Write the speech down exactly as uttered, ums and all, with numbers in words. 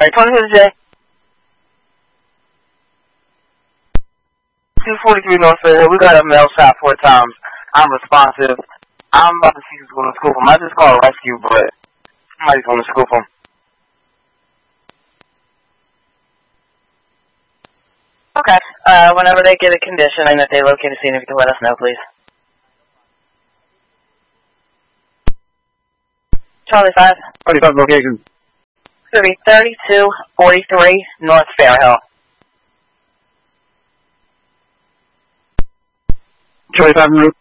Alright, twenty-fifth J. two forty-three North Fair. We got a mail shot four times. I'm responsive. I'm about to see who's going to scoop him. I just called rescue, but somebody's going to scoop him. Okay. Uh, whenever they get a condition and that they locate a scene, if you can let us know, please. Charlie five. twenty-five location. It's going to be thirty-two forty-three North Fairhill. Charlie five en route.